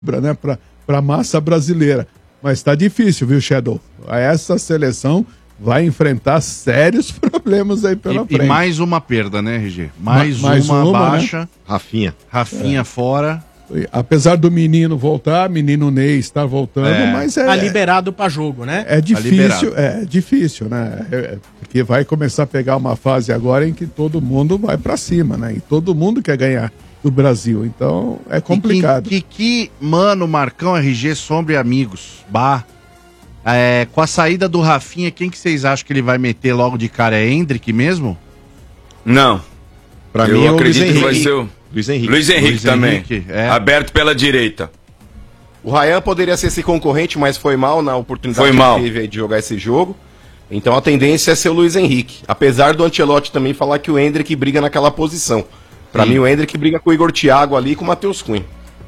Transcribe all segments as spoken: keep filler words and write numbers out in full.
né, para a massa brasileira. Mas está difícil, viu, Shadow? Essa seleção vai enfrentar sérios problemas aí pela e, frente. E mais uma perda, né, R G? Mais, Ma mais uma, uma baixa. Né? Rafinha. Rafinha é. fora. Apesar do menino voltar, menino Ney estar voltando, é. mas é... Tá liberado para jogo, né? É difícil, é difícil, né? É, porque vai começar a pegar uma fase agora em que todo mundo vai para cima, né? E todo mundo quer ganhar do Brasil, então é complicado. Que, que, que mano, Marcão, R G, Sombra e amigos, bah, é, com a saída do Rafinha, quem que vocês acham que ele vai meter logo de cara? É Hendrick mesmo? Não. Pra eu mim, acredito Luiz que vai ser o Luiz Henrique. Luiz Henrique Luiz também, Henrique, é. aberto pela direita. O Ryan poderia ser esse concorrente, mas foi mal na oportunidade foi que mal. ele teve de jogar esse jogo. Então a tendência é ser o Luiz Henrique. Apesar do Ancelotti também falar que o Hendrick briga naquela posição. Pra Sim. mim, o Hendrick briga com o Igor Thiago ali e com o Matheus Cunha.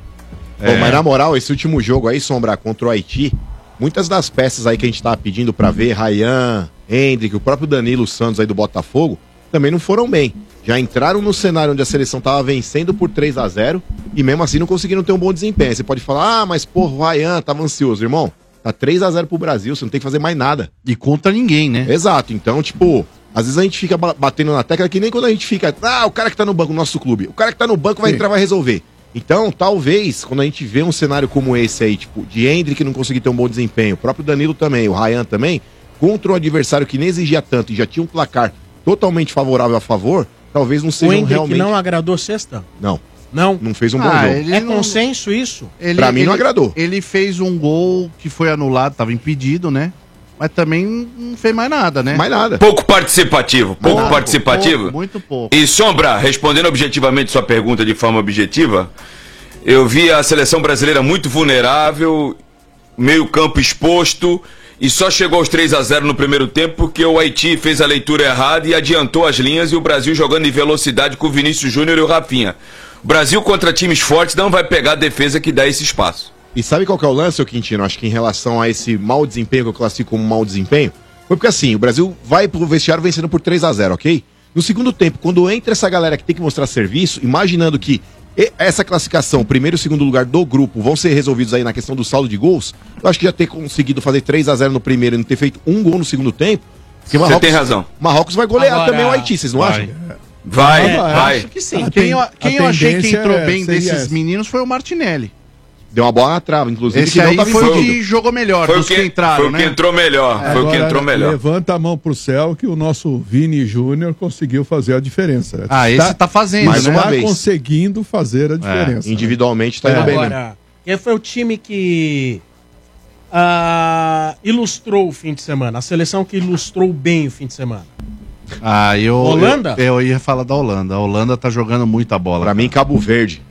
É. Bom, mas na moral, esse último jogo aí, Sombra, contra o Haiti, muitas das peças aí que a gente tava pedindo pra ver, Ryan, Hendrick, o próprio Danilo Santos aí do Botafogo, também não foram bem. Já entraram no cenário onde a seleção tava vencendo por três a zero e mesmo assim não conseguiram ter um bom desempenho. Você pode falar, ah, mas porra, o Ryan tava ansioso, irmão. Tá três a zero pro Brasil, você não tem que fazer mais nada. E contra ninguém, né? Exato, então, tipo... Às vezes a gente fica batendo na tecla que nem quando a gente fica, ah, o cara que tá no banco, no nosso clube, o cara que tá no banco vai Sim. entrar, vai resolver. Então, talvez, quando a gente vê um cenário como esse aí, tipo, de Hendrick não conseguir ter um bom desempenho, o próprio Danilo também, o Ryan também, contra um adversário que nem exigia tanto e já tinha um placar totalmente favorável a favor, talvez não seja o Hendrick realmente... não agradou sexta? Não. Não? Não fez um bom ah, jogo. É não... consenso isso? Ele, pra mim ele, não agradou. Ele fez um gol que foi anulado, tava impedido, né? Mas também não fez mais nada, né? Mais nada. Pouco participativo, pouco nada, participativo. Pouco, muito pouco. E Sombra, respondendo objetivamente sua pergunta de forma objetiva, eu vi a seleção brasileira muito vulnerável, meio campo exposto, e só chegou aos três a zero no primeiro tempo porque o Haiti fez a leitura errada e adiantou as linhas e o Brasil jogando em velocidade com o Vinícius Júnior e o Rafinha. O Brasil contra times fortes não vai pegar a defesa que dá esse espaço. E sabe qual que é o lance, ô Quintino? Acho que em relação a esse mau desempenho que eu classifico como mau desempenho, foi porque assim, o Brasil vai pro vestiário vencendo por três a zero, ok? No segundo tempo, quando entra essa galera que tem que mostrar serviço, imaginando que essa classificação, o primeiro e o segundo lugar do grupo, vão ser resolvidos aí na questão do saldo de gols, eu acho que já ter conseguido fazer três a zero no primeiro e não ter feito um gol no segundo tempo... Você tem razão. Marrocos vai golear Agora, também o Haiti, vocês não vai. acham? Vai, é, vai. Acho que sim. A quem eu, quem eu achei que entrou é, bem desses essa. meninos foi o Martinelli. Deu uma bola na trava, inclusive, Esse que não aí tava foi o envolvido. que jogou melhor, Foi o dos que, que entraram, foi o né? que entrou melhor, foi o que Agora, entrou melhor. Levanta a mão pro céu que o nosso Vini Júnior conseguiu fazer a diferença. Ah, esse tá fazendo, mais né? uma Está vez. conseguindo fazer a diferença. É, individualmente tá indo É. bem mesmo. Agora, quem foi o time que ah, ilustrou o fim de semana? A seleção que ilustrou bem o fim de semana? Ah, eu, Holanda? Eu, eu ia falar da Holanda. A Holanda tá jogando muita bola. Pra cara. mim, Cabo Verde.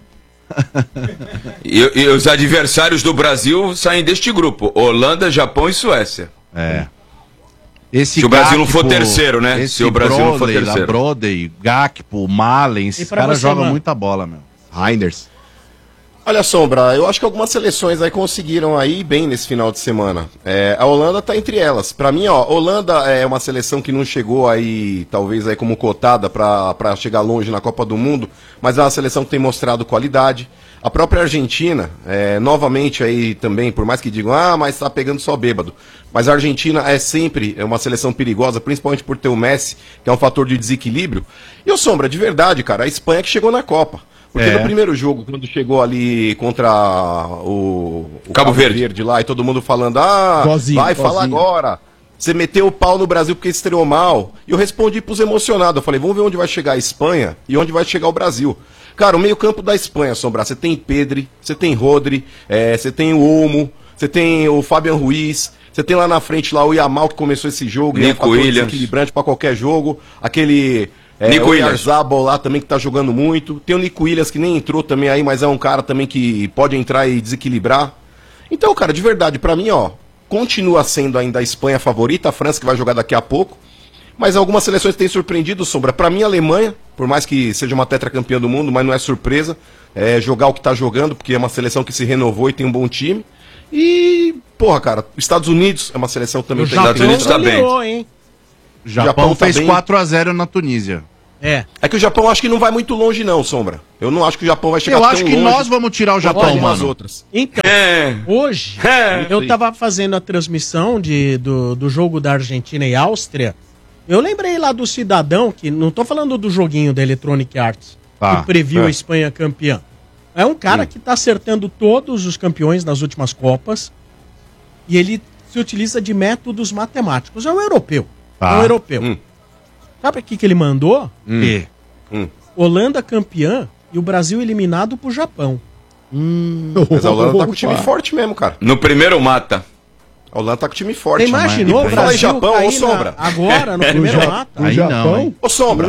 E, e os adversários do Brasil saem deste grupo: Holanda, Japão e Suécia. É. Esse Se o Brasil não Gakpo, for terceiro, né? Esse Se o Brasil não for Brodley, terceiro. Brodley, Gakpo, Malen, esses pra caras você, jogam mano? muita bola, meu. Reinders. Olha, Sombra, eu acho que algumas seleções aí conseguiram aí bem nesse final de semana. É, a Holanda tá entre elas. Pra mim, ó, Holanda é uma seleção que não chegou aí, talvez aí como cotada pra, pra chegar longe na Copa do Mundo, mas é uma seleção que tem mostrado qualidade. A própria Argentina, é, novamente aí também, por mais que digam, ah, mas tá pegando só bêbado. Mas a Argentina é sempre uma seleção perigosa, principalmente por ter o Messi, que é um fator de desequilíbrio. E o Sombra, de verdade, cara, a Espanha que chegou na Copa. Porque É. no primeiro jogo, quando chegou ali contra o, o Cabo Verde. lá, e todo mundo falando, ah, Gozinho, vai falar gozinho. agora, você meteu o pau no Brasil porque estreou mal. E eu respondi pros emocionados, eu falei, vamos ver onde vai chegar a Espanha e onde vai chegar o Brasil. Cara, o meio campo da Espanha, Sombra, você tem Pedri, você tem Rodri, é, você tem o Olmo, você tem o Fabian Ruiz, você tem lá na frente lá o Yamal que começou esse jogo, e é um Nico fator Williams. desequilibrante pra qualquer jogo, aquele... É, Nico o Williams. Oyarzabal lá também que tá jogando muito. Tem o Nico Williams que nem entrou também aí, mas é um cara também que pode entrar e desequilibrar. Então, cara, de verdade, pra mim, ó, continua sendo ainda a Espanha a favorita, a França que vai jogar daqui a pouco. Mas algumas seleções têm surpreendido, Sombra. Pra mim, a Alemanha, por mais que seja uma tetracampeã do mundo, mas não é surpresa. É jogar o que tá jogando, porque é uma seleção que se renovou e tem um bom time. E, porra, cara, Estados Unidos é uma seleção que também O tem Estados Unidos tá bem. goleou, hein? Japão, Japão tá fez bem. quatro a zero na Tunísia. É. É que o Japão acho que não vai muito longe não, Sombra. Eu não acho que o Japão vai chegar Eu tão acho que longe nós vamos tirar o Japão, como as mano. outras. Então, É. hoje, É. eu tava fazendo a transmissão de, do, do jogo da Argentina e Áustria. Eu lembrei lá do cidadão, que não tô falando do joguinho da Electronic Arts, Tá, que previu é. a Espanha campeã. É um cara que tá acertando todos os campeões nas últimas Copas e ele se utiliza de métodos matemáticos. É um europeu. Tá. É um europeu. Hum. Sabe o que, que ele mandou? E- Holanda campeã e o Brasil eliminado pro Japão. Mas a Holanda tá com o time forte mesmo, cara. No primeiro mata. A Holanda tá com o time forte. Você imaginou E o por falar em Brasil Japão, cair ô na- Sombra. agora, no primeiro Ja- mata? no Aí não, Japão? hein? Ô Sombra,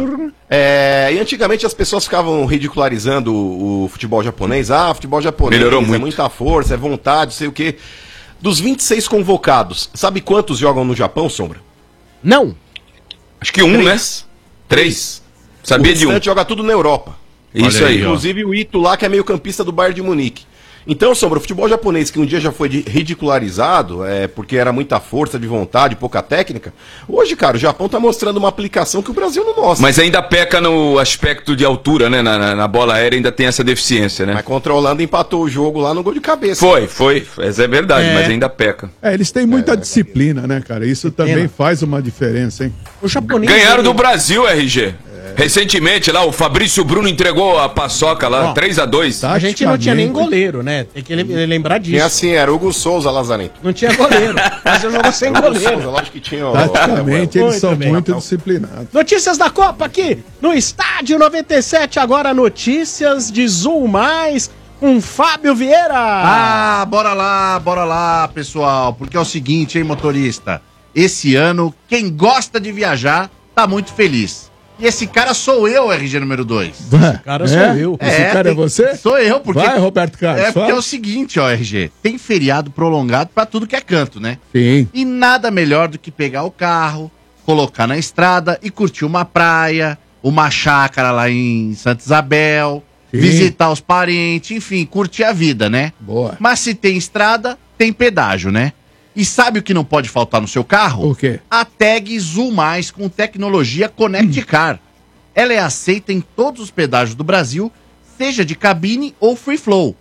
é, e antigamente as pessoas ficavam ridicularizando o, o futebol japonês. Ah, futebol japonês Melhorou é muito. muita força, é vontade, sei o quê. Dos vinte e seis convocados, sabe quantos jogam no Japão, Sombra? Não. Acho que um, Três. né? Três. Sabia o de um. restante joga tudo na Europa. Isso Olha aí. aí, ó. Inclusive o Ito lá, que é meio campista do Bayern de Munique. Então, Sombra, o futebol japonês, que um dia já foi de- ridicularizado, é, porque era muita força de vontade, pouca técnica, hoje, cara, o Japão tá mostrando uma aplicação que o Brasil não mostra. Mas ainda peca no aspecto de altura, né? Na, na- na bola aérea ainda tem essa deficiência, né? Mas contra a Holanda empatou o jogo lá no gol de cabeça. Foi, foi. Essa é verdade, É. mas ainda peca. É, eles têm muita disciplina, né, cara? Isso também Pena. faz uma diferença, hein? O japonês... Ganharam ele- do Brasil, R G. Recentemente lá, o Fabrício Bruno entregou a paçoca lá, Ó, três a dois. tá. A gente não tinha nem Taticamente. goleiro, né? Tem que lem- lembrar Tinha disso. assim, era Hugo Souza, Lazarento. Não tinha goleiro. Mas eu jogou sem Hugo Souza, goleiro. lógico que tinha. o- Taticamente, eles Muito são bem. muito disciplinados. Notícias da Copa aqui no Estádio noventa e sete. Agora notícias de Zoom Mais com Fábio Vieira. Ah, bora lá, bora lá, pessoal. Porque é o seguinte, hein, motorista? Esse ano, quem gosta de viajar tá muito feliz. E esse cara sou eu, R G número dois. Esse cara sou eu. Esse cara é tem- você? Sou eu, porque... Vai, Roberto Carlos, É porque fala. é o seguinte, ó, R G. Tem feriado prolongado pra tudo que é canto, né? Sim. E nada melhor do que pegar o carro, colocar na estrada e curtir uma praia, uma chácara lá em Santa Isabel, Sim. visitar os parentes, enfim, curtir a vida, né? Boa. Mas se tem estrada, tem pedágio, né? E sabe o que não pode faltar no seu carro? O quê? A tag Zoom Mais com tecnologia Connect Car. Ela é aceita em todos os pedágios do Brasil, seja de cabine ou free flow.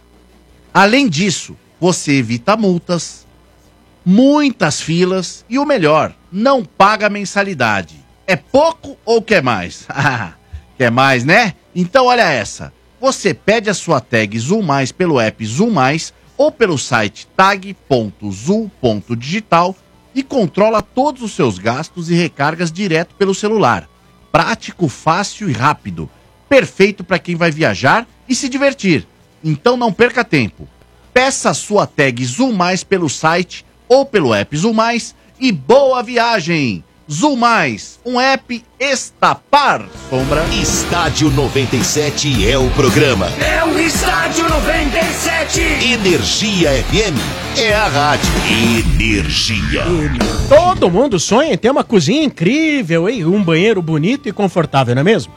Além disso, você evita multas, muitas filas e o melhor, não paga mensalidade. É pouco ou quer mais? Quer mais, né? Então olha essa. Você pede a sua tag Zoom Mais pelo app Zoom Mais ou pelo site tag ponto zoom ponto digital e controla todos os seus gastos e recargas direto pelo celular. Prático, fácil e rápido. Perfeito para quem vai viajar e se divertir. Então não perca tempo. Peça a sua tag Zoom Mais pelo site ou pelo app Zoom Mais e boa viagem! Zoom Mais, um app estapar, Sombra. Estádio noventa e sete é o programa. É o Estádio noventa e sete. Energia F M é a rádio. Energia. Todo mundo sonha em ter uma cozinha incrível, hein? Um banheiro bonito e confortável, não é mesmo?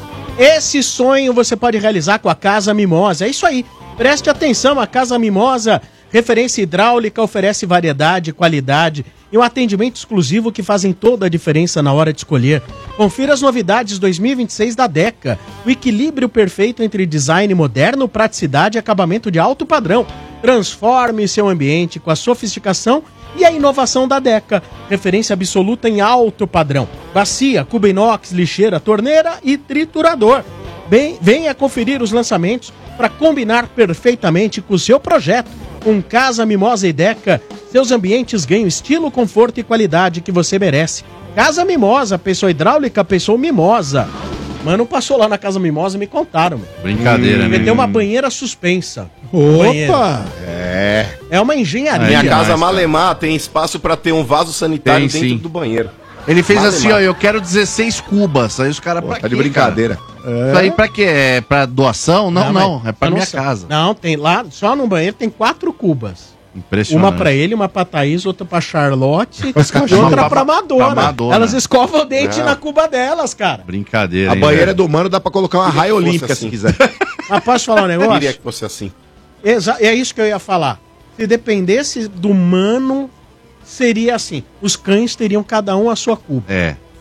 Esse sonho você pode realizar com a Casa Mimosa. É isso aí. Preste atenção, a Casa Mimosa, referência hidráulica, oferece variedade, qualidade e um atendimento exclusivo que fazem toda a diferença na hora de escolher. Confira as novidades dois mil e vinte e seis da Deca. O equilíbrio perfeito entre design moderno, praticidade e acabamento de alto padrão. Transforme seu ambiente com a sofisticação e a inovação da Deca. Referência absoluta em alto padrão. Bacia, cubo inox, lixeira, torneira e triturador. Bem, venha conferir os lançamentos para combinar perfeitamente com o seu projeto. Com Casa Mimosa e Deca, seus ambientes ganham estilo, conforto e qualidade que você merece. Casa Mimosa, pessoa hidráulica, pessoa mimosa. Mano, passou lá na Casa Mimosa e me contaram. Meu. Brincadeira, Porque né? tem uma banheira suspensa. Banheiro. Opa! É. É uma engenharia. Minha demais, casa cara. Malemar tem espaço pra ter um vaso sanitário Tem, dentro sim. do banheiro. Ele fez Malemar. assim, ó, eu quero dezesseis cubas. Aí os caras, pra Tá de quê, brincadeira. cara? Isso aí pra quê? É pra doação? Não, não, mas é pra eu minha sei. casa. Não, tem lá, só no banheiro tem quatro cubas. Impressionante. Uma pra ele, uma pra Thaís, outra pra Charlotte Os e cachorros. outra pra Madonna. Pra Madonna. Elas escovam o dente Não. na cuba delas, cara. Brincadeira, A hein, banheira velho? do mano dá pra colocar uma Queria raia que fosse olímpica assim. se quiser. Mas posso falar um Eu queria negócio? que fosse assim. Exa é isso que eu ia falar. Se dependesse do mano, seria assim. Os cães teriam cada um a sua cuba. É.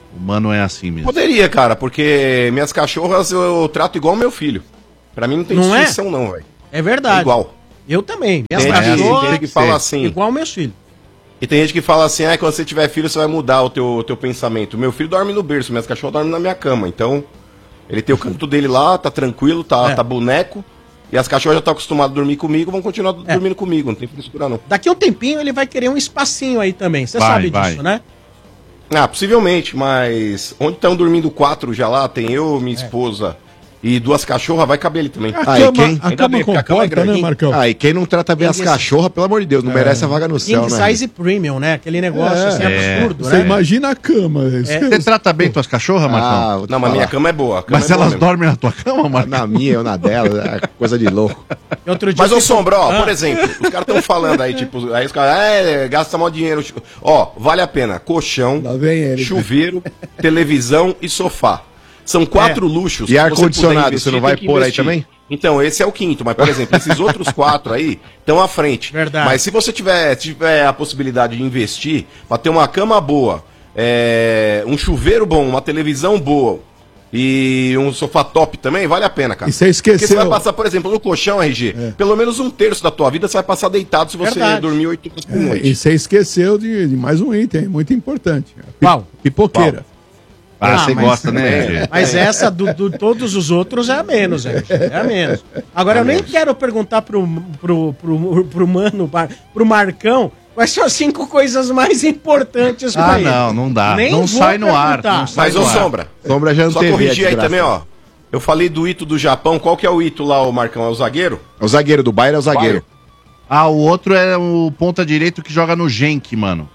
O Mano é assim mesmo. Poderia, cara, porque minhas cachorras eu, eu trato igual meu filho. Pra mim não tem Não é? distinção não, velho. É verdade. É igual. Eu também. Minhas Tem gente, cachorras, tem gente que fala assim. igual meus filhos. E tem gente que fala assim, ah, quando você tiver filho você vai mudar o teu, o teu pensamento. Meu filho dorme no berço, minhas cachorras dormem na minha cama. Então, ele tem o canto dele lá, tá tranquilo, tá, É. tá boneco. E as cachorras já estão acostumadas a dormir comigo, vão continuar É. dormindo comigo, não tem frescura não. Daqui a um tempinho ele vai querer um espacinho aí também. Você Vai, sabe vai. disso, né? Ah, possivelmente, mas onde estão dormindo quatro já lá, tem eu, minha esposa e duas cachorras, vai caber ele também. A Aí, cama, quem- a Ainda cama bem, porque a cama é comporta, né, grande. Marcão? Ah, e quem não trata bem as King- cachorras, pelo amor de Deus, não merece a vaga no céu, King né? size premium, né? Aquele negócio É. assim É. absurdo, Você né? imagina a cama. isso É. que- Você trata bem tuas cachorras, Marcão? Ah, vou te Não, mas falar. minha cama é boa. a cama Mas é boa elas mesmo. dormem na tua cama, Marcão? Na minha, eu na dela, é coisa de louco. E outro dia Mas, ô eu fui- Sombra, ó, Ah. por exemplo, os caras estão falando aí, tipo, aí os caras, é, gasta mal dinheiro. Ó, vale a pena. Colchão, Lá vem ele. chuveiro, televisão e sofá. São quatro luxos. E que você ar-condicionado, puder investir, você não vai tem que pôr aí investir. também? Então, esse é o quinto, mas, por exemplo, esses outros quatro aí estão à frente. Verdade. Mas se você tiver, tiver a possibilidade de investir para ter uma cama boa, é, um chuveiro bom, uma televisão boa e um sofá top também, vale a pena, cara. E você Porque esqueceu. você vai passar, por exemplo, no colchão, R G, pelo menos um terço da tua vida você vai passar deitado se você Verdade. dormir oito horas por É, noite. e você esqueceu de, de mais um item muito importante. A pi- Qual? Pipoqueira. Ah, Ah, você mas- gosta, né, G? Mas essa do, do- todos os outros é a menos, é, é a menos. Agora, eu nem quero perguntar pro, pro, pro, pro Mano, Mar- pro Marcão, quais são as cinco coisas mais importantes pra Ah, ele. não, não dá. Nem não vou sai no ar. perguntar. Não sai Mas, no ô ar. Sombra, Sombra já não só teve a corrigir aí desgraça. também, ó. Eu falei do Ito do Japão, qual que é o Ito lá, o Marcão? É o zagueiro? É o zagueiro, do Bayern é o zagueiro. Ah, o outro é o ponta direito que joga no Genk, mano.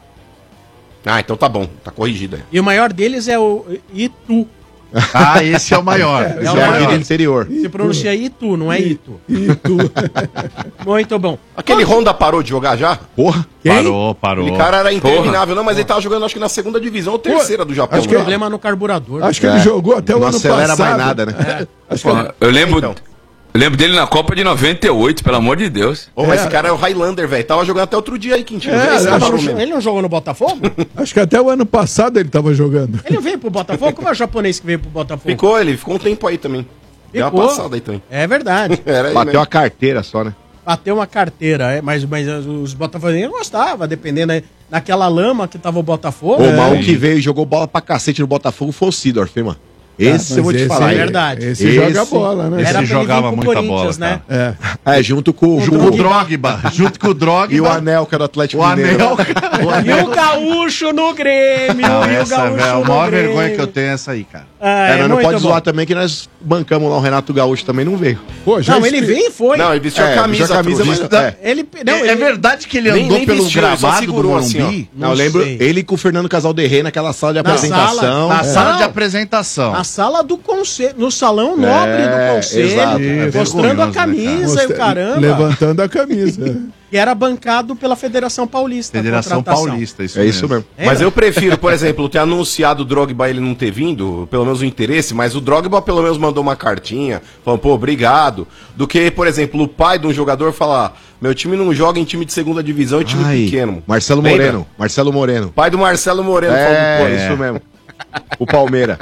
Ah, então tá bom, tá corrigido aí. E o maior deles é o Itu. Ah, esse é o maior. É Esse o é maior. aquele interior. Se pronuncia Itu, não é Itu. E tu? Muito bom. Aquele Honda parou de jogar já? Porra. Parou, parou. Aquele cara era interminável, não, mas ele tava jogando acho que na segunda divisão ou terceira do Japão. acho que não? Problema no carburador. Acho que É. ele jogou até o Não ano acelera passado. mais nada, né? Acho que Porra, eu lembro, Então. eu lembro dele na Copa de noventa e oito, pelo amor de Deus. Ô, mas esse cara é o Highlander, velho. Tava jogando até outro dia aí, Quintino. É, Vê se acho tá Ele não maluco jo- mesmo. ele não jogou no Botafogo? Acho que até o ano passado ele tava jogando. Ele não veio pro Botafogo? Como é o japonês que veio pro Botafogo? Ficou, ele ficou um tempo aí também. Deu uma Ficou. passada aí também. É verdade. Era aí Bateu mesmo. a carteira só, né? Bateu uma carteira, é, mas, mas os botafoguenses gostavam, dependendo aí, naquela lama que tava o Botafogo. O é, maluco que veio e jogou bola pra cacete no Botafogo foi o Sidorf, hein, mano. Esse mas eu vou te esse falar. é hein? verdade. Esse, Esse- joga bola, né? esse Era pra ele vir jogava pro muita Corinthians, bola, né? É. É, junto com, Junto com com o Drogba. Junto com o Drogba. E o Anel, que era do Atlético O Mineiro. Anel. O E o gaúcho no Grêmio, Não, e o essa gaúcho velho, a no maior Grêmio. vergonha que eu tenho é essa aí, cara. Ah, É, nós não muito pode bom. zoar também que nós bancamos lá o Renato Gaúcho também não veio. Pô, já Não, ele expli- veio e foi. Não, ele vestiu É, a camisa. vestiu a camisa, trouxa. mas- é. Ele, não, é, ele- é verdade que ele Nem- andou nem pelo vestiu, ele só gramado do segurou assim, Morumbi? Não, Não eu lembro sei. ele com o Fernando Casalderrê naquela sala de Na apresentação. sala, Na É. sala de Não. apresentação. Na sala do conselho, no salão nobre É, do conselho, exato. É mostrando a vergonhoso, né, camisa e Mostra- o caramba. Levantando a camisa. E era bancado pela Federação Paulista. a Federação contratação. Paulista, isso É isso mesmo. Mas eu prefiro, por exemplo, ter anunciado o Drogba ele não ter vindo, pelo menos o interesse, mas o Drogba pelo menos mandou uma cartinha, falando, pô, obrigado, do que, por exemplo, o pai de um jogador falar, meu time não joga em time de segunda divisão e time Ai, pequeno. Marcelo Lembra? Moreno. Marcelo Moreno. Pai do Marcelo Moreno É, falando, pô, isso mesmo. O Palmeira.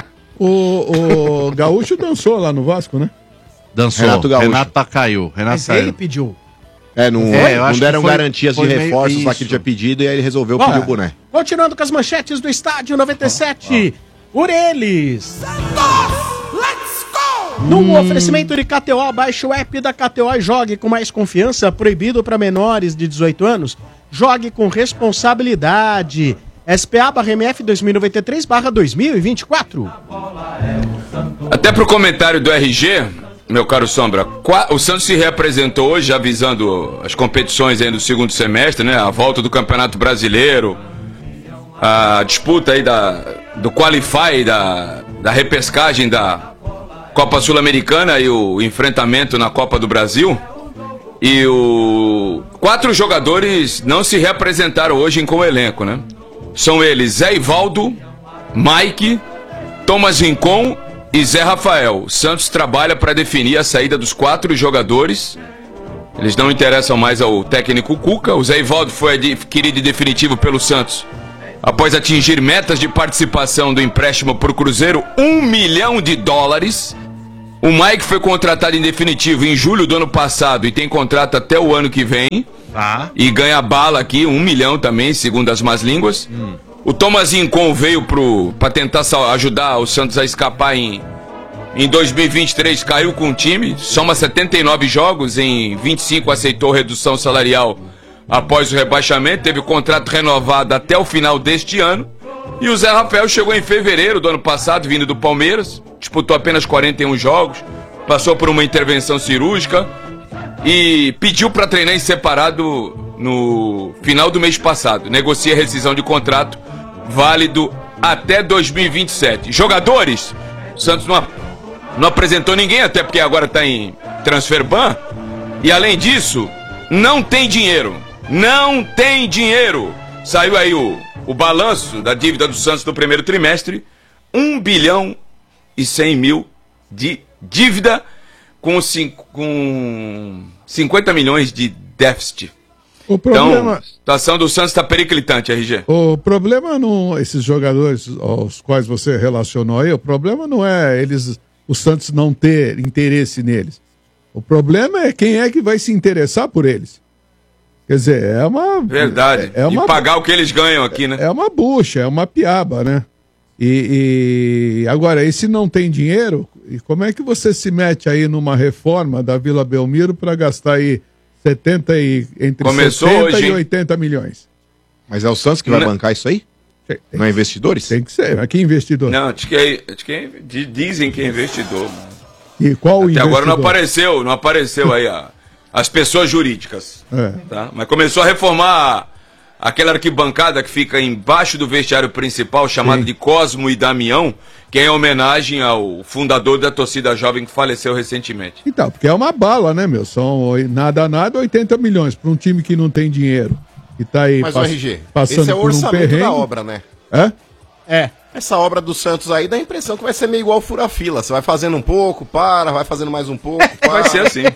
O, o Gaúcho dançou lá no Vasco, né? Dançou. Renato Renato, Gaúcho. caiu. Renato Mas saiu. ele pediu. É, não, É, eu não acho deram que foi- garantias foi de meio reforços lá isso. que ele tinha pedido e aí ele resolveu Bom, pedir o boné. Continuando com as manchetes do Estádio noventa e sete. Por eles. Num oferecimento de K T O, baixe o app da K T O e jogue com mais confiança. Proibido para menores de dezoito anos. Jogue com responsabilidade. S P A barra M F dois mil e noventa e três barra dois mil e vinte e quatro. Até pro comentário do R G, meu caro Sombra, qua- o Santos se reapresentou hoje, avisando as competições aí do segundo semestre, né? A volta do Campeonato Brasileiro, a disputa aí da, do Qualify, da, da repescagem da Copa Sul-Americana e o enfrentamento na Copa do Brasil. E o quatro jogadores não se reapresentaram hoje com o elenco, né? São eles Zé Ivaldo, Mike, Thomas Rincon e Zé Rafael. O Santos trabalha para definir a saída dos quatro jogadores. Eles não interessam mais ao técnico Cuca. O Zé Ivaldo foi adquirido em definitivo pelo Santos após atingir metas de participação do empréstimo para o Cruzeiro, um milhão de dólares. O Mike foi contratado em definitivo em julho do ano passado e tem contrato até o ano que vem. Ah. E ganha bala aqui, um milhão também, segundo as más línguas. Hum. O Thomas Incon veio para tentar ajudar o Santos a escapar em, em dois mil e vinte e três, caiu com o time, soma setenta e nove jogos, em vinte e cinco aceitou redução salarial após o rebaixamento, teve o contrato renovado até o final deste ano. E o Zé Rafael chegou em fevereiro do ano passado, vindo do Palmeiras, disputou apenas quarenta e um jogos, passou por uma intervenção cirúrgica e pediu para treinar em separado no final do mês passado. Negocia rescisão de contrato, válido até dois mil e vinte e sete. Jogadores, o Santos não, não apresentou ninguém, até porque agora está em transfer ban. E além disso, não tem dinheiro. Não tem dinheiro. Saiu aí o, o balanço da dívida do Santos no primeiro trimestre. um bilhão e cem mil de dívida com, cinco, com cinquenta milhões de déficit. O problema... Então, a situação do Santos está periclitante, R G. O problema não, esses jogadores aos quais você relacionou aí, o problema não é eles, o Santos não ter interesse neles. O problema é quem é que vai se interessar por eles. Quer dizer, é uma... Verdade. É, é uma, e pagar o que eles ganham aqui, né? É uma bucha, é uma piaba, né? E, e agora, e se não tem dinheiro, e como é que você se mete aí numa reforma da Vila Belmiro para gastar aí setenta e, entre Começou setenta hoje, e hein? oitenta milhões? Mas é o Santos que vai Não. bancar isso aí? Tem, Não é investidores? tem que ser, mas que investidor? Não, acho que, é, acho que é, dizem que é investidor. Mano. E qual o Até investidor? agora não apareceu, não apareceu aí a, as pessoas jurídicas. É. Tá? Mas começou a reformar aquela arquibancada que fica embaixo do vestiário principal, chamada Sim. de Cosmo e Damião, que é em homenagem ao fundador da torcida jovem que faleceu recentemente. Então, porque é uma bala, né, meu? São oi- nada, nada, oitenta milhões para um time que não tem dinheiro. E tá aí Mas, pass- o R G, passando esse é o por um orçamento perrengue. da obra, né? É? É. Essa obra do Santos aí dá a impressão que vai ser meio igual fura-fila. Você vai fazendo um pouco, para, vai fazendo mais um pouco, para. Vai ser assim.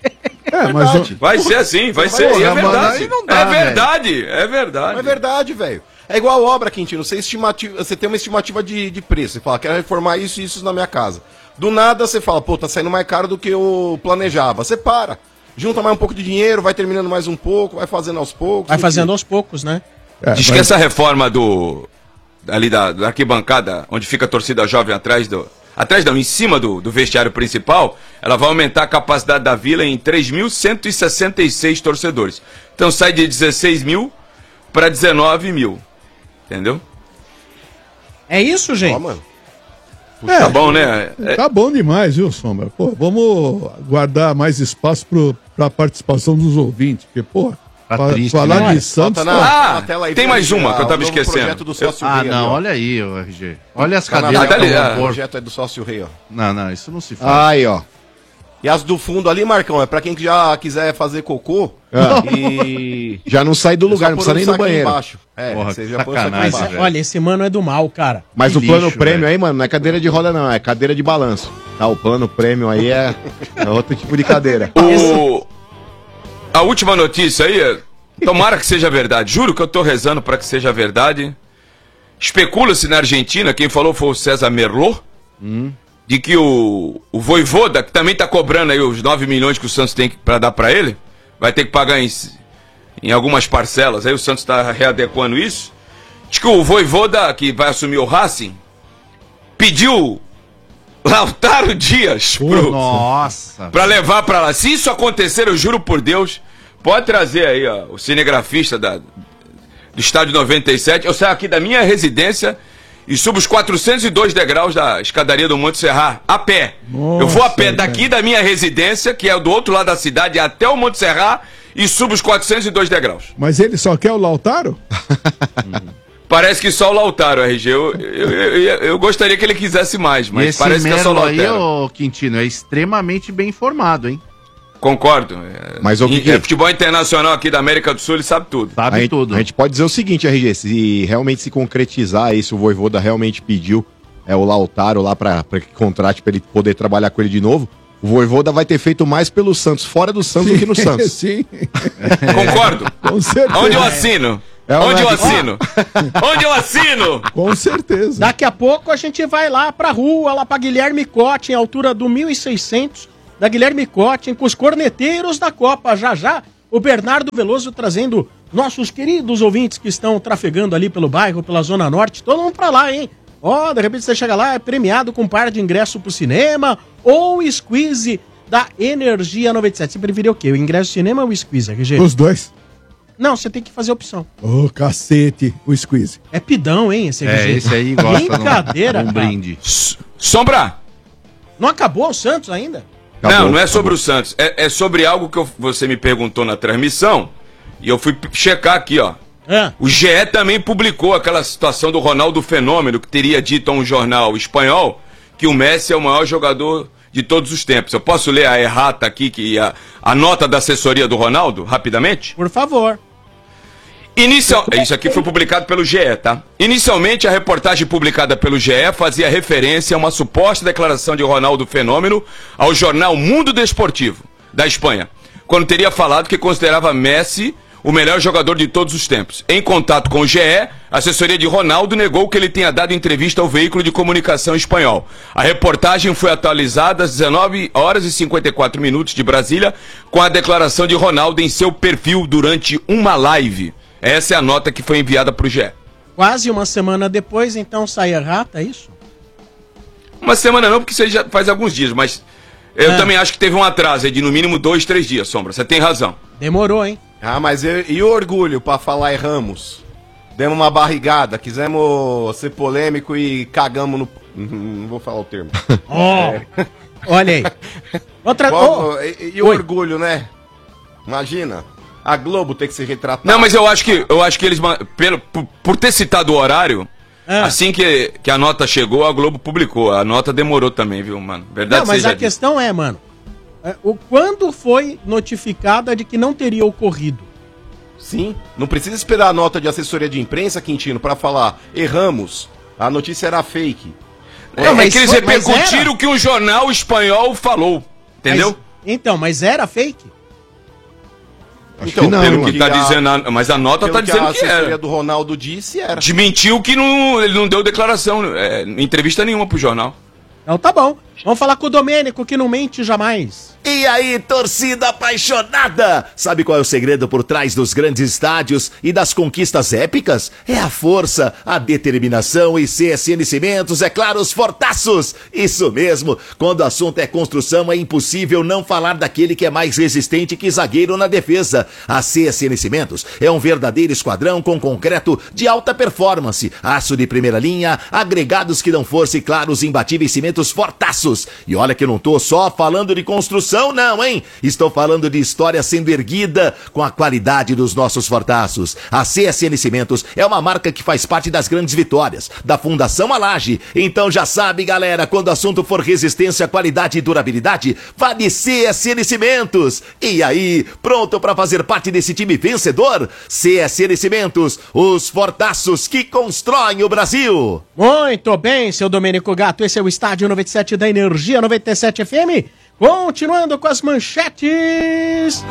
É, mas o- Vai ser assim, vai ser. Porra, É mano, verdade. aí não dá, É verdade, é verdade. É verdade, velho. É igual obra, Quintino. Você, estimativa, você tem uma estimativa de, de preço. Você fala, quero reformar isso e isso na minha casa. Do nada você fala, pô, tá saindo mais caro do que eu planejava. Você para. Junta mais um pouco de dinheiro, vai terminando mais um pouco, vai fazendo aos poucos. Vai fazendo aos poucos, né? é, Diz mas- que essa reforma do. Ali da, da arquibancada, onde fica a torcida jovem atrás do. Atrás não, em cima do, do vestiário principal, ela vai aumentar a capacidade da vila em três mil cento e sessenta e seis torcedores. Então sai de dezesseis mil para dezenove mil. Entendeu? É isso, gente? Ó, mano. É, Tá bom, né? É- Tá bom demais, viu, Sombra? Pô, vamos guardar mais espaço para a participação dos ouvintes, porque, pô, Tá fa- triste, falar né? de Santos... Bota na- tá- Ah, na tela aí, tem viu, mais uma que eu o tava novo esquecendo. projeto do sócio Ah, Rei não, ali, ó. olha aí, o R G. Olha as Tá na cadeiras tela, que tá ali, vão O ah. pôr. projeto é do sócio Rei, ó. Não, não, isso não se faz. Aí, ó. E as do fundo ali, Marcão, é pra quem que já quiser fazer cocô Ah. e... Já não sai do É lugar, só não pôr precisa um nem ir no saquinho banheiro. embaixo. É, Porra, você que já põe o saquinho sacanagem, embaixo. velho. Olha, esse mano é do mal, cara. Mas Que o plano lixo, prêmio velho. aí, mano, não é cadeira de roda, não. É cadeira de balanço. Tá, o plano prêmio aí é, é outro tipo de cadeira. O... A última notícia aí, é- tomara que seja verdade. Juro que eu tô rezando para que seja verdade. Especula-se na Argentina, quem falou foi o César Merlot, de que o, o Vojvoda, que também tá cobrando aí os nove milhões que o Santos tem para dar para ele, vai ter que pagar em, em algumas parcelas. Aí o Santos tá readequando isso. Diz que o Vojvoda, que vai assumir o Racing, pediu Lautaro Dias pro, Nossa. pra levar pra lá. Se isso acontecer, eu juro por Deus, pode trazer aí, ó, o cinegrafista da, do estádio noventa e sete. Eu saio aqui da minha residência e subo os quatrocentos e dois degraus da escadaria do Monte Serrat a pé. Nossa, eu vou a pé velho. daqui da minha residência, que é do outro lado da cidade, até o Monte Serrat, e subo os quatrocentos e dois degraus. Mas ele só quer o Lautaro? Parece que só o Lautaro, R G. Eu, eu, eu, eu- eu gostaria que ele quisesse mais, E mas esse parece que é só o Melo aí, Lautaro. ô Quintino, é extremamente bem informado, hein? Concordo. É, Mas, ô, em- Kiki- é, futebol internacional aqui da América do Sul, ele sabe tudo. Sabe a, gente, tudo. a gente pode dizer o seguinte, R G, se realmente se concretizar isso, o Vojvoda realmente pediu é, o Lautaro lá pra, pra que contrate pra ele poder trabalhar com ele de novo, o Vojvoda vai ter feito mais pelo Santos, fora do Santos do que no Santos. Sim, Concordo. com certeza. Onde eu assino? É Onde eu assino? Onde eu assino? Com certeza. Daqui a pouco a gente vai lá pra rua, lá pra Guilherme Cote, em altura do mil e seiscentos, da Guilherme Cote, com os corneteiros da Copa. Já já, o Bernardo Veloso trazendo nossos queridos ouvintes que estão trafegando ali pelo bairro, pela Zona Norte. Todo mundo pra lá, hein? Ó, de repente você chega lá, é premiado com um par de ingresso pro cinema ou o squeeze da Energia noventa e sete. Você preferiu o quê? O ingresso do cinema ou o squeeze, R G? Os dois. Não, você tem que fazer opção. Ô, oh, cacete, o squeeze. É pidão, hein, esse É, esse aí gosta. Brincadeira, um cara. brinde. Sombra! Não acabou o Santos ainda? Não, Acabou, não é acabou. sobre o Santos. É, é sobre algo que eu- você me perguntou na transmissão. E eu fui p- checar aqui, ó. Ah, O G E também publicou aquela situação do Ronaldo Fenômeno, que teria dito a um jornal espanhol que o Messi é o maior jogador de todos os tempos. Eu posso ler a errata aqui, que a, a nota da assessoria do Ronaldo, rapidamente? por favor. Inicial... Isso aqui foi publicado pelo G E, tá? Inicialmente, a reportagem publicada pelo G E fazia referência a uma suposta declaração de Ronaldo Fenômeno ao jornal Mundo Desportivo, da Espanha, quando teria falado que considerava Messi o melhor jogador de todos os tempos. Em contato com o G E, a assessoria de Ronaldo negou que ele tenha dado entrevista ao veículo de comunicação espanhol. A reportagem foi atualizada às dezenove horas e cinquenta e quatro minutos de Brasília, com a declaração de Ronaldo em seu perfil durante uma live. Essa é a nota que foi enviada para o G E. Quase uma semana depois, então, sai errata, é isso? Uma semana não, porque isso aí já faz alguns dias, mas eu É. também acho que teve um atraso aí de no mínimo dois, três dias, Sombra. Você tem razão. Demorou, hein? Ah, mas e, e o orgulho pra falar erramos? Demos uma barrigada, quisemos ser polêmico e cagamos no... Não vou falar o termo. Ó, olha aí. Outra Qual- oh, e e o Oi. orgulho, né? Imagina, a Globo tem que se retratar. Não, mas eu acho que eu acho que eles ma- pelo, por, por ter citado o horário, Ah. assim que, que a nota chegou, a Globo publicou. A nota demorou também, viu, mano? Verdade Não, mas seja a dita. questão é, mano, é, o quando foi notificada de que não teria ocorrido? Sim, não precisa esperar a nota de assessoria de imprensa, Quintino, pra falar erramos, a notícia era fake. É, Não, mas é que eles foi- mas repercutiram era. o que um jornal espanhol falou. Entendeu? Mas- então, mas era fake? Acho que não, Pelo mano. que tá dizendo, a- mas a nota Pelo tá que a dizendo que assessoria era. do Ronaldo disse, era. Desmentiu que não, ele não deu declaração, é, entrevista nenhuma pro jornal. Então tá bom. Vamos falar com o Domênico, que não mente jamais. E aí, torcida apaixonada! Sabe qual é o segredo por trás dos grandes estádios e das conquistas épicas? É a força, a determinação e C S N Cimentos, é claro, os fortaços! Isso mesmo! Quando o assunto é construção, é impossível não falar daquele que é mais resistente que zagueiro na defesa. A C S N Cimentos é um verdadeiro esquadrão com concreto de alta performance, aço de primeira linha, agregados que dão força e, claro, os imbatíveis cimentos fortaços. E olha que eu não tô só falando de construção, não, hein? Estou falando de história sendo erguida com a qualidade dos nossos fortaços. A C S N Cimentos é uma marca que faz parte das grandes vitórias, da Fundação Alage. Então já sabe, galera, quando o assunto for resistência, qualidade e durabilidade, vá de C S N Cimentos. E aí, pronto para fazer parte desse time vencedor? C S N Cimentos, os fortaços que constroem o Brasil. Muito bem, seu Domênico Gato. Esse é o Estádio noventa e sete da Energia noventa e sete F M. Continuando com as manchetes.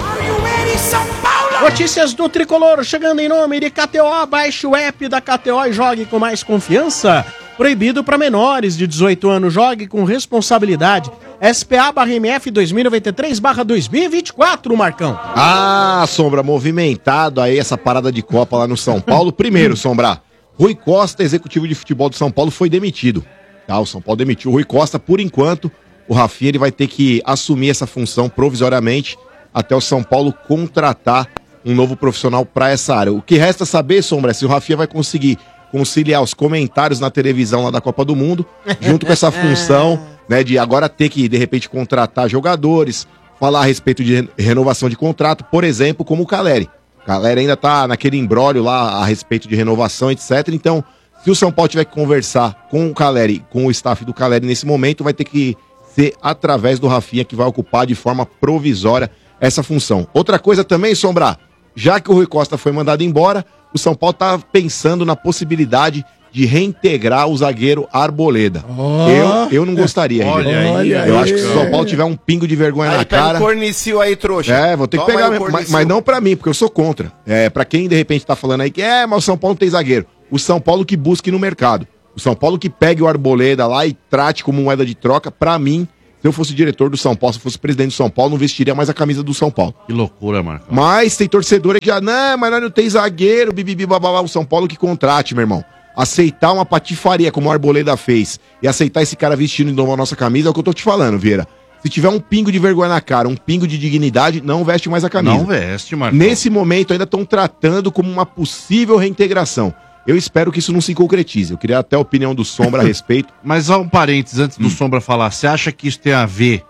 Notícias do Tricolor chegando em nome de K T O. Baixe o app da K T O e jogue com mais confiança. Proibido para menores de dezoito anos. Jogue com responsabilidade. S P A barra M F dois mil e noventa e três barra dois mil e vinte e quatro, Marcão. Ah, Sombra, movimentado aí essa parada de Copa lá no São Paulo. Primeiro, Sombra, Rui Costa, executivo de futebol do São Paulo, foi demitido. Tá, o São Paulo demitiu o Rui Costa por enquanto. O Rafinha ele vai ter que assumir essa função provisoriamente até o São Paulo contratar um novo profissional para essa área. O que resta saber, Sombra, é se o Rafinha vai conseguir conciliar os comentários na televisão lá da Copa do Mundo, junto com essa função, né, de agora ter que, de repente, contratar jogadores, falar a respeito de re- renovação de contrato, por exemplo, como o Caleri. O Caleri ainda tá naquele imbróglio lá a respeito de renovação, etcétera. Então, se o São Paulo tiver que conversar com o Caleri, com o staff do Caleri nesse momento, vai ter que ser através do Rafinha, que vai ocupar de forma provisória essa função. Outra coisa também, Sombra, já que o Rui Costa foi mandado embora, o São Paulo tá pensando na possibilidade de reintegrar o zagueiro Arboleda. Oh. Eu, eu não gostaria. Olha Henrique. aí. Eu acho que se o São Paulo tiver um pingo de vergonha Aí na pega cara... o cornicil aí, trouxa. É, vou ter Toma que pegar, aí o mas, cornicil. mas não pra mim, porque eu sou contra. É, pra quem de repente tá falando aí que é, mas o São Paulo não tem zagueiro. O São Paulo que busque no mercado. O São Paulo que pegue o Arboleda lá e trate como moeda de troca, pra mim, se eu fosse diretor do São Paulo, se eu fosse presidente do São Paulo, não vestiria mais a camisa do São Paulo. Que loucura, Marcão. Mas tem torcedor aí que já, não, mas nós não tem zagueiro, bibibi, bababá, o São Paulo que contrate, meu irmão. Aceitar uma patifaria como o Arboleda fez e aceitar esse cara vestindo de novo a nossa camisa é o que eu tô te falando, Vieira. Se tiver um pingo de vergonha na cara, um pingo de dignidade, não veste mais a camisa. Não veste, Marcão. Nesse momento ainda estão tratando como uma possível reintegração. Eu espero que isso não se concretize. Eu queria até a opinião do Sombra a respeito. Mas só um parênteses antes do Hum. Sombra falar. Você acha que isso tem a ver,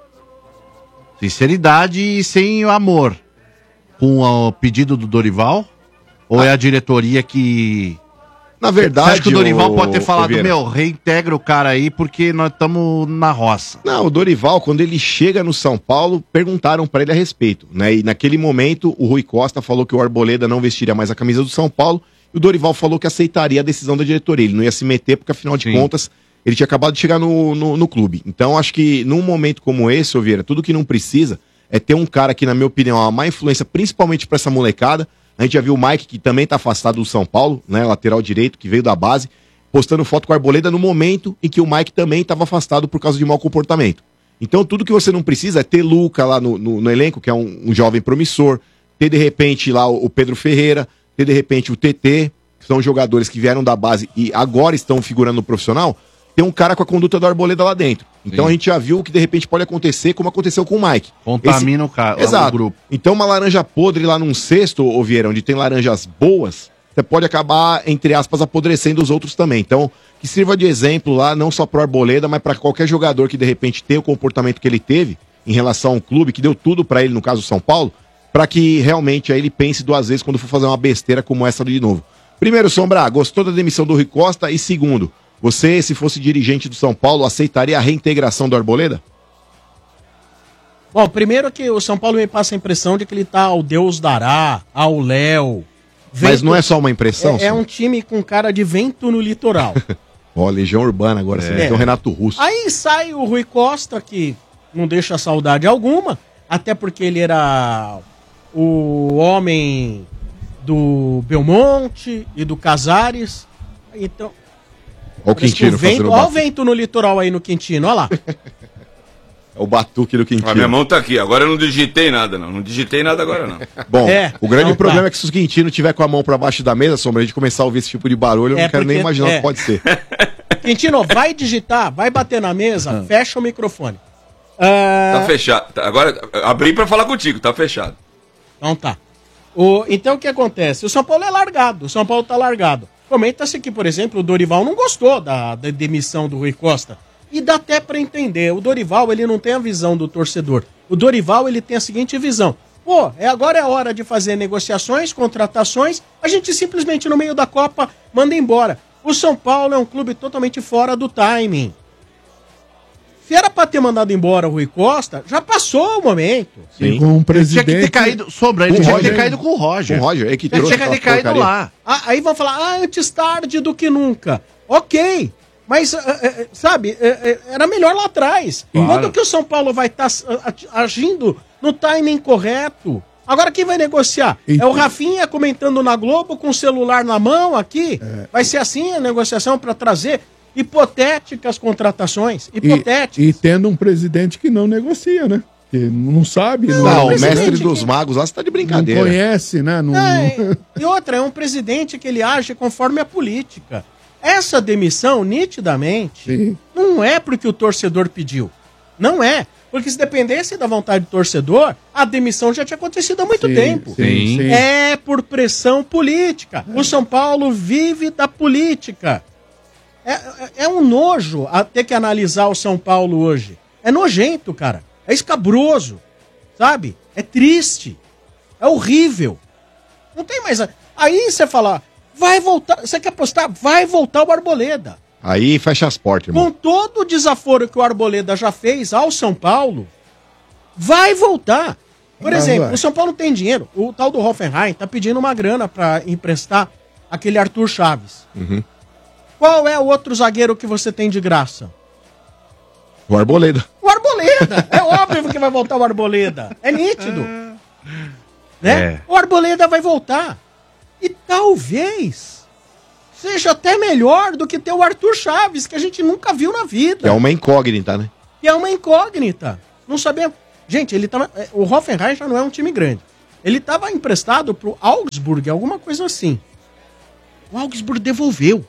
sinceridade e sem amor, com o pedido do Dorival? Ou é a diretoria que... Na verdade, Você acha que o Dorival ô- pode ter ô falado, Vieira? meu, reintegra o cara aí porque nós estamos na roça? Não, o Dorival, quando ele chega no São Paulo, perguntaram pra ele a respeito, né? E naquele momento, o Rui Costa falou que o Arboleda não vestiria mais a camisa do São Paulo, e o Dorival falou que aceitaria a decisão da diretoria. Ele não ia se meter, porque afinal de Sim. contas, ele tinha acabado de chegar no, no, no clube. Então, acho que num momento como esse, ô Vieira, tudo que não precisa é ter um cara que, na minha opinião, é uma má influência, principalmente pra essa molecada. A gente já viu o Mike, que também tá afastado do São Paulo, né? Lateral direito, que veio da base, postando foto com o Arboleda no momento em que o Mike também estava afastado por causa de mau comportamento. Então, tudo que você não precisa é ter Luca lá no, no, no elenco, que é um, um jovem promissor, ter de repente lá o, o Pedro Ferreira, ter de repente o T T, que são jogadores que vieram da base e agora estão figurando no profissional, ter um cara com a conduta do Arboleda lá dentro. Então Sim. a gente já viu que de repente pode acontecer como aconteceu com o Mike. Contamina o cara, Exato. o grupo. Então uma laranja podre lá num cesto, ô Vieira, onde tem laranjas boas, você pode acabar, entre aspas, apodrecendo os outros também. Então, que sirva de exemplo lá, não só pro Arboleda, mas para qualquer jogador que de repente tenha o comportamento que ele teve em relação ao clube, que deu tudo para ele, no caso do São Paulo, para que realmente aí ele pense duas vezes quando for fazer uma besteira como essa de novo. Primeiro, Sombra, gostou da demissão do Rui Costa? E segundo, você, se fosse dirigente do São Paulo, aceitaria a reintegração do Arboleda? Bom, primeiro que o São Paulo me passa a impressão de que ele tá ao Deus dará, ao Léo. Mas não é só uma impressão? É, é um time com cara de vento no litoral. Ó, Legião Urbana agora, você É. meteu o Renato Russo. Aí sai o Rui Costa, que não deixa saudade alguma, até porque ele era o homem do Belmonte e do Casares. Então, Ó o parece que Quintino o vento, fazendo ó o batuque. vento no litoral aí no Quintino, ó lá. É o batuque do Quintino. A minha mão tá aqui, agora eu não digitei nada, não. Não digitei nada agora, não. Bom, É, o grande então problema tá. é que se o Quintino tiver com a mão pra baixo da mesa, Sombra, a gente começar a ouvir esse tipo de barulho, eu É não quero nem porque- imaginar o é. que pode ser. Quintino, vai digitar, vai bater na Ah. mesa, fecha o microfone. Ah, Tá fechado. Tá, agora, abri pra falar contigo, tá fechado. Então tá. O, então o que acontece? O São Paulo é largado, o São Paulo tá largado. Comenta-se que, por exemplo, o Dorival não gostou da, da demissão do Rui Costa. E dá até pra entender, o Dorival ele não tem a visão do torcedor. O Dorival ele tem a seguinte visão. Pô, é, agora é hora de fazer negociações, contratações, a gente simplesmente no meio da Copa manda embora. O São Paulo é um clube totalmente fora do timing. Se era pra ter mandado embora o Rui Costa, já passou o momento. Sim. Com um Ele presidente... tinha que ter caído, Sombra, ele Com o tinha que ter Roger. caído com o Roger. O Roger, é que Ele trouxe tinha que ter aquela caído porcaria. lá. Ah, aí vão falar, ah, antes tarde do que nunca. Ok, mas, eh, eh, sabe, eh, eh, era melhor lá atrás. Claro. Quando que o São Paulo vai estar agindo no timing correto? Agora quem vai negociar? E- É o Rafinha comentando na Globo com o celular na mão aqui? Vai ser assim a negociação para trazer hipotéticas contratações? E, Hipotéticas. e tendo um presidente que não negocia, né? Que não sabe, não, Não, o presidente mestre que- dos magos lá, você tá de não brincadeira. conhece, né? Não, É, não- e outra, é um presidente que ele age conforme a política. Essa demissão, nitidamente, Sim. não é porque o torcedor pediu. Não é. Porque se dependesse da vontade do torcedor, a demissão já tinha acontecido há muito Sim, tempo. sim, sim. É por pressão política. O São Paulo vive da política. É, é- é um nojo a ter que analisar o São Paulo hoje. É nojento, cara. É escabroso. Sabe? É triste. É horrível. Não tem mais. a- Aí você fala, vai voltar. Você quer apostar? Vai voltar o Arboleda. Aí fecha as portas, irmão. Com todo o desaforo que o Arboleda já fez ao São Paulo, vai voltar. Por Ah, exemplo, vai. o São Paulo tem dinheiro. O tal do Hoffenheim tá pedindo uma grana pra emprestar aquele Arthur Chaves. Uhum. Qual é o outro zagueiro que você tem de graça? O Arboleda. O Arboleda! É óbvio que vai voltar o Arboleda. É nítido. Né? É. O Arboleda vai voltar. E talvez seja até melhor do que ter o Arthur Chaves, que a gente nunca viu na vida. Que é uma incógnita, né? Que é uma incógnita. Não sabemos. Gente, ele tava. O Hoffenheim já não é um time grande. Ele estava emprestado pro Augsburg, alguma coisa assim. O Augsburg devolveu.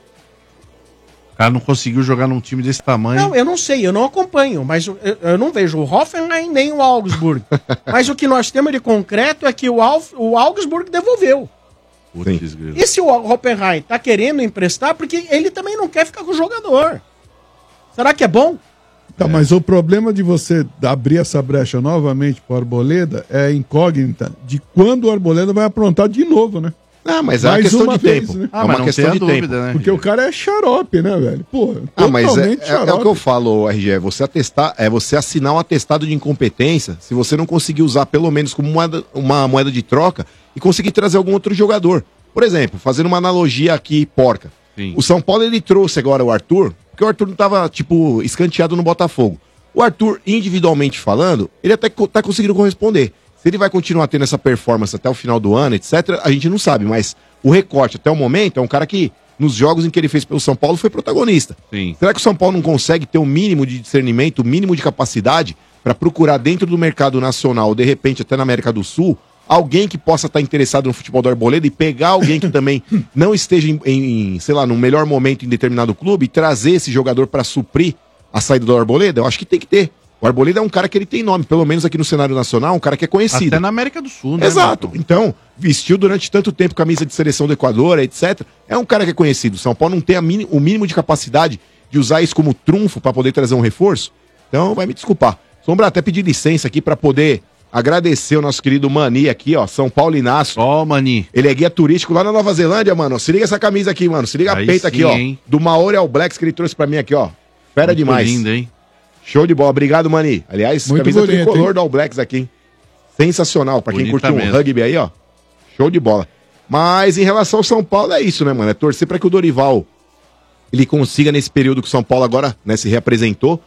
O cara não conseguiu jogar num time desse tamanho. Não, eu não sei, eu não acompanho, mas eu, eu não vejo o Hoffenheim nem o Augsburg. Mas o que nós temos de concreto é que o, Alf, o Augsburg devolveu. Putz, E se o Hoffenheim tá querendo emprestar, porque ele também não quer ficar com o jogador. Será que é bom? Tá, mas o problema de você abrir essa brecha novamente para o Arboleda é a incógnita de quando o Arboleda vai aprontar de novo, né? Ah, mas é uma Mais questão uma de vez, tempo. né? É uma questão de tempo. Porque o cara é xarope, né, velho? Pô, Ah, mas é, totalmente é- é o que eu falo, R G, é você, atestar, é você assinar um atestado de incompetência se você não conseguir usar pelo menos como moeda, uma moeda de troca e conseguir trazer algum outro jogador. Por exemplo, fazendo uma analogia aqui porca. Sim. O São Paulo ele trouxe agora o Arthur, porque o Arthur não estava, tipo, escanteado no Botafogo. O Arthur, individualmente falando, ele até co- tá conseguindo corresponder. Se ele vai continuar tendo essa performance até o final do ano, etcétera, a gente não sabe, mas o recorte até o momento é um cara que, nos jogos em que ele fez pelo São Paulo, foi protagonista. Sim. Será que o São Paulo não consegue ter o mínimo de discernimento, o mínimo de capacidade para procurar dentro do mercado nacional, ou de repente até na América do Sul, alguém que possa estar interessado no futebol do Arboleda e pegar alguém que também não esteja em, em, sei lá, num melhor momento em determinado clube e trazer esse jogador para suprir a saída do Arboleda? Eu acho que tem que ter. O Arboleda é um cara que ele tem nome, pelo menos aqui no cenário nacional, um cara que é conhecido. Até na América do Sul, né? Exato. Marcão? Então, vestiu durante tanto tempo camisa de seleção do Equador, etcétera. É um cara que é conhecido. O São Paulo não tem a mini- o mínimo de capacidade de usar isso como trunfo para poder trazer um reforço. Então, vai me desculpar. Sombra, até pedir licença aqui para poder agradecer o nosso querido Mani aqui, ó, São Paulinaço. Ó, Mani. Ele é guia turístico lá na Nova Zelândia, mano. Se liga essa camisa aqui, mano. Se liga a Aí peita sim, aqui, ó. hein? Do Maori All Blacks que ele trouxe pra mim aqui, ó. Fera Muito demais. lindo, hein? Show de bola. Obrigado, Mani. Aliás, Muito camisa bonito, tricolor hein? do All Blacks aqui, hein? Sensacional. Pra quem Bonita curte um mesmo. rugby aí, ó. Show de bola. Mas em relação ao São Paulo, é isso, né, mano? É torcer pra que o Dorival ele consiga, nesse período que o São Paulo agora, né, se reapresentou,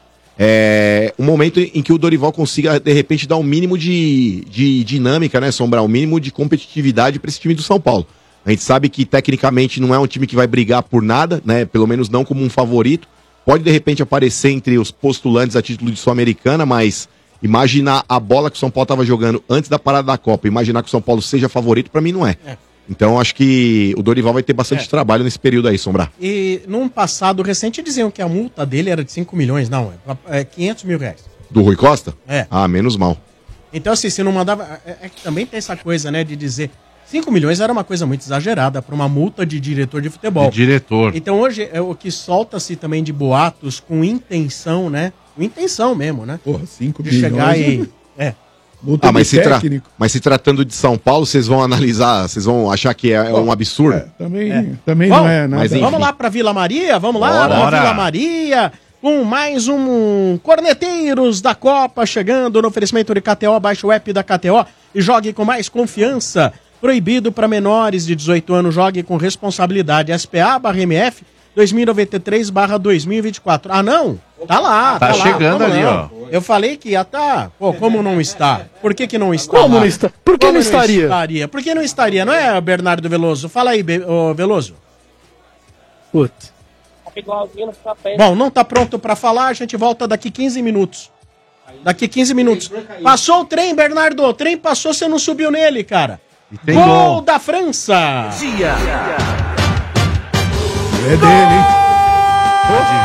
é um momento em que o Dorival consiga, de repente, dar um mínimo de, de dinâmica, né, Sombrar? Um mínimo de competitividade pra esse time do São Paulo. A gente sabe que, tecnicamente, não é um time que vai brigar por nada, né? Pelo menos não como um favorito. Pode, de repente, aparecer entre os postulantes a título de Sul-Americana, mas imaginar a bola que o São Paulo estava jogando antes da parada da Copa, imaginar que o São Paulo seja favorito, pra mim não é. É. Então, acho que o Dorival vai ter bastante É. trabalho nesse período aí, Sombrar. E num passado recente diziam que a multa dele era de cinco milhões. Não, é é quinhentos mil reais. Do Rui Costa? É. Ah, menos mal. Então, assim, se não mandava. É, é que também tem essa coisa, né, de dizer. cinco milhões era uma coisa muito exagerada para uma multa de diretor de futebol. De diretor. Então, hoje, é o que solta-se também de boatos com intenção, né? Com intenção mesmo, né? Porra, cinco De milhões. chegar e. É. Multa Ah, mas de se, tra- técnico. mas se tratando de São Paulo, vocês vão analisar, vocês vão achar que é, é um absurdo? É, também É. também Bom, não é, né? mas enfim. Vamos lá para Vila Maria? Vamos lá Bora. para Vila Maria. Com mais um Corneteiros da Copa chegando no oferecimento de K T O. Baixe o app da K T O e jogue com mais confiança. Proibido para menores de dezoito anos, jogue com responsabilidade. S P A barra M F dois mil e noventa e três barra dois mil e vinte e quatro. Ah, não? Tá lá, Tá lá. chegando Como ali, não? ó. Eu falei que ia estar. Pô, como não está? Por que que não está? Como lá? não está? Por que Como não estaria? estaria? Por que não estaria? Não é, Bernardo Veloso? Fala aí, Be- ô, Veloso. Putz. Bom, não tá pronto pra falar, a gente volta daqui quinze minutos. Daqui quinze minutos. Passou o trem, Bernardo. O trem passou, você não subiu nele, cara. E tem Gol gol. da França. É dele, hein?